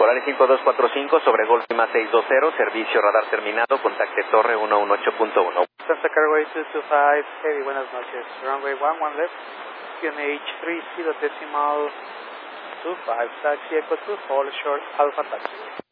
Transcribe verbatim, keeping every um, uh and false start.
Volaris cinco dos cuatro cinco sobre Golf Lima seis dos cero, servicio radar terminado, contacte torre ciento dieciocho punto uno. Santa Carway dos dos cinco, heavy, buenas noches. Runway one one left, Q N H three zero decimal two five, taxi Echo two, hold short, Alpha Taxi.